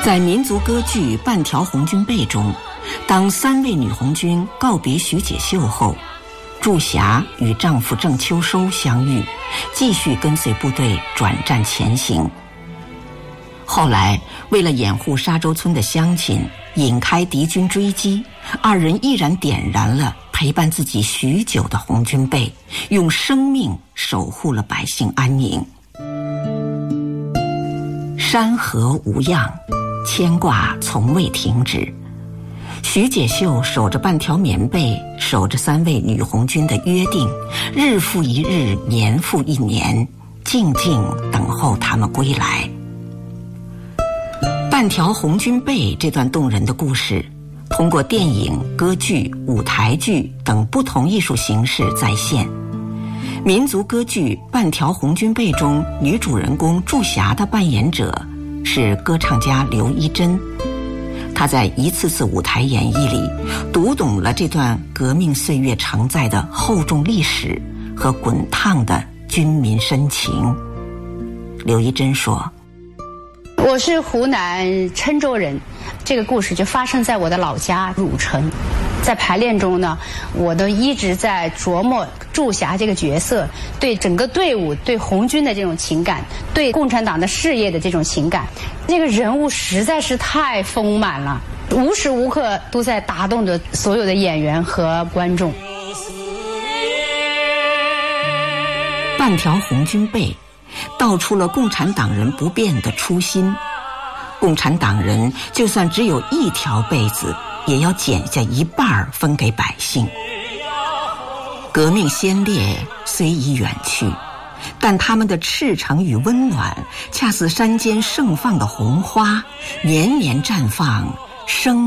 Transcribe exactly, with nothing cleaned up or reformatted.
在民族歌剧《半条红军背》中，当三位女红军告别徐解秀后，祝霞与丈夫郑秋收相遇，继续跟随部队转战前行。后来为了掩护沙洲村的乡亲，引开敌军追击，二人毅然点燃了陪伴自己许久的红军背，用生命守护了百姓安宁。山河无恙，牵挂从未停止。徐解秀守着半条棉被，守着三位女红军的约定，日复一日，年复一年，静静等候他们归来。半条红军背这段动人的故事，通过电影、歌剧、舞台剧等不同艺术形式再现。民族歌剧《半条红军背》中，女主人公祝霞的扮演者是歌唱家刘一珍。她在一次次舞台演绎里，读懂了这段革命岁月承载的厚重历史和滚烫的军民深情。刘一珍说： 我是湖南郴州人，这个故事就发生在我的老家汝城。在排练中呢，我都一直在琢磨祝霞这个角色对整个队伍、对红军的这种情感，对共产党的事业的这种情感。这个人物实在是太丰满了，无时无刻都在打动着所有的演员和观众。 半条红军背道出了共产党人不变的初心。共产党人就算只有一条被子，也要剪下一半分给百姓。革命先烈虽已远去，但他们的赤诚与温暖，恰似山间盛放的红花，年年绽放，生